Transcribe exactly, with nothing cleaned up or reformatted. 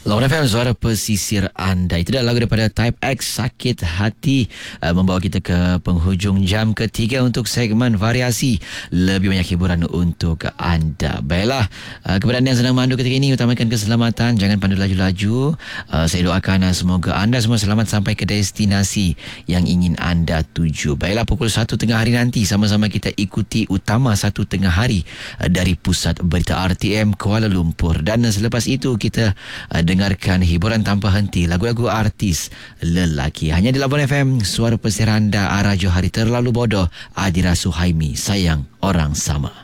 Lawan F M, suara pesisir anda. Itu adalah lagu daripada Type X, Sakit Hati, uh, membawa kita ke penghujung jam ketiga untuk segmen variasi. Lebih banyak hiburan untuk anda. Baiklah, uh, kepada anda yang sedang mandu ketika ini, utamakan keselamatan. Jangan pandu laju-laju. uh, Saya doakan uh, semoga anda semua selamat sampai ke destinasi yang ingin anda tuju. Baiklah, pukul satu tengah hari nanti sama-sama kita ikuti utama satu tengah hari uh, dari Pusat Berita R T M Kuala Lumpur. Dan uh, selepas itu kita uh, dengarkan hiburan tanpa henti, lagu-lagu artis lelaki. Hanya di Labuan F M, suara pesisir anda. Ara Johari, Terlalu Bodoh, Adira Suhaimi, Sayang Orang Sama.